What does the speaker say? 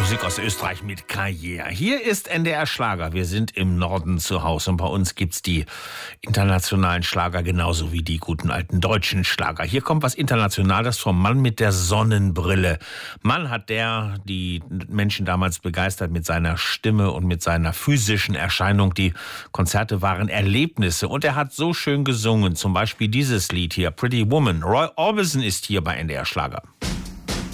Musik aus Österreich mit Karriere. Hier ist NDR Schlager. Wir sind im Norden zu Hause und bei uns gibt's die internationalen Schlager genauso wie die guten alten deutschen Schlager. Hier kommt was Internationales vom Mann mit der Sonnenbrille. Mann hat die Menschen damals begeistert mit seiner Stimme und mit seiner physischen Erscheinung. Die Konzerte waren Erlebnisse und er hat so schön gesungen. Zum Beispiel dieses Lied hier, Pretty Woman. Roy Orbison ist hier bei NDR Schlager.